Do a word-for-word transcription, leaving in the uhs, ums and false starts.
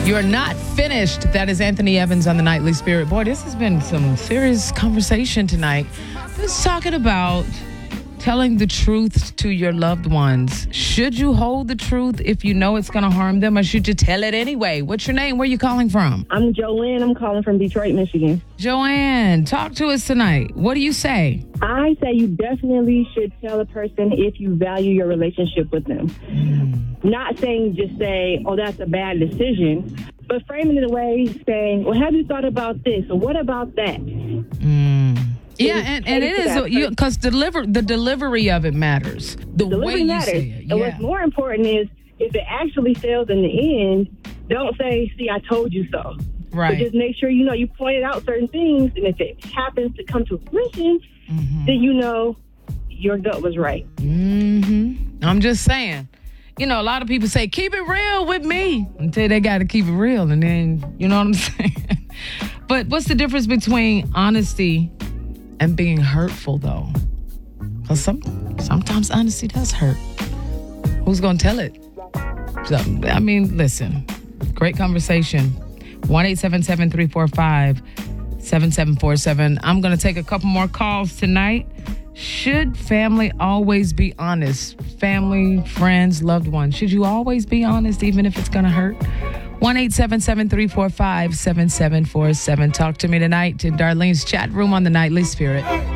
You're not finished. That is Anthony Evans on the Nightly Spirit. Boy, this has been some serious conversation tonight. Let's talking about telling the truth to your loved ones. Should you hold the truth if you know it's going to harm them, or should you tell it anyway? What's your name? Where are you calling from? I'm Joanne. I'm calling from Detroit, Michigan. Joanne, talk to us tonight. What do you say? I say you definitely should tell a person if you value your relationship with them. Mm. Not saying just say, oh, that's a bad decision, but framing it in a way saying, well, have you thought about this? Or what about that? Mm. Yeah, and, and it is, because deliver the delivery of it matters. The delivery way you matters. say it. Yeah. And what's more important is if it actually fails in the end, don't say, see, I told you so. Right. But just make sure, you know, you pointed out certain things, and if it happens to come to fruition, mm-hmm. then you know your gut was right. Mm-hmm. I'm just saying. You know, a lot of people say, keep it real with me, until they got to keep it real. And then, you know what I'm saying? But what's the difference between honesty and being hurtful, though? Because some, sometimes honesty does hurt. Who's going to tell it? So, I mean, listen, great conversation. one eight seven seven, three four five, seven seven four seven. I'm going to take a couple more calls tonight. Should family always be honest? Family, friends, loved ones. Should you always be honest, even if it's going to hurt? one eight seven seven, three four five, seven seven four seven. Talk to me tonight in Darlene's chat room on the Nightly Spirit.